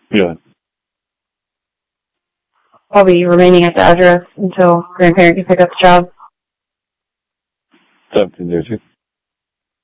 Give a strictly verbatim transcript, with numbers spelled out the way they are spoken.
Yeah. I'll be remaining at the address until grandparent can pick up the job. seventeen oh two.